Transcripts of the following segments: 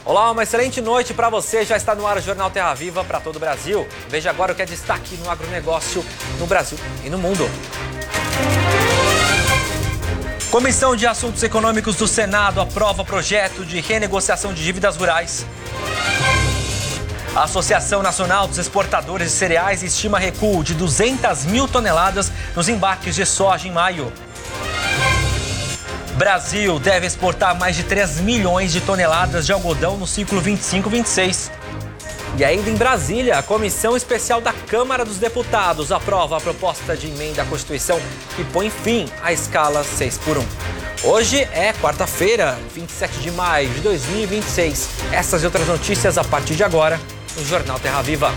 Olá, uma excelente noite para você. Já está no ar o Jornal Terra Viva para todo o Brasil. Veja agora o que é destaque no agronegócio no Brasil e no mundo. Comissão de Assuntos Econômicos do Senado aprova projeto de renegociação de dívidas rurais. A Associação Nacional dos Exportadores de Cereais estima recuo de 200 mil toneladas nos embarques de soja em maio. Brasil deve exportar mais de 3 milhões de toneladas de algodão no ciclo 25-26. E ainda em Brasília, a Comissão Especial da Câmara dos Deputados aprova a proposta de emenda à Constituição que põe fim à escala 6x1. Hoje é quarta-feira, 27 de maio de 2026. Essas e outras notícias a partir de agora no Jornal Terra Viva.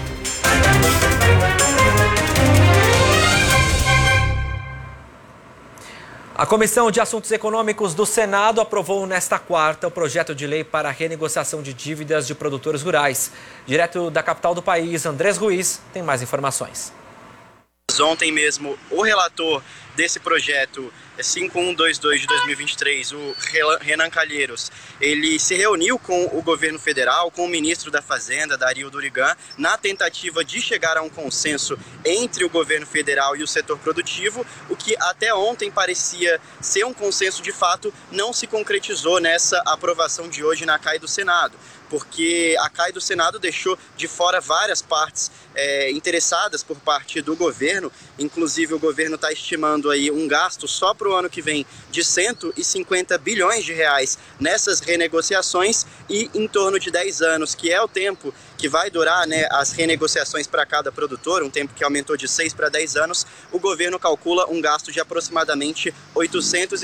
A Comissão de Assuntos Econômicos do Senado aprovou nesta quarta o projeto de lei para a renegociação de dívidas de produtores rurais. Direto da capital do país, Andrés Ruiz tem mais informações. Ontem mesmo, o relator desse projeto 5122 de 2023, o Renan Calheiros, ele se reuniu com o governo federal, com o ministro da Fazenda, Dario Durigan, na tentativa de chegar a um consenso entre o governo federal e o setor produtivo, o que até ontem parecia ser um consenso de fato, não se concretizou nessa aprovação de hoje na CAI do Senado, porque a CAI do Senado deixou de fora várias partes interessadas por parte do governo. Inclusive o governo está estimando aí um gasto só para o ano que vem de 150 bilhões de reais nessas renegociações e em torno de 10 anos, que é o tempo que vai durar, né, as renegociações para cada produtor, um tempo que aumentou de 6 para 10 anos, o governo calcula um gasto de aproximadamente 800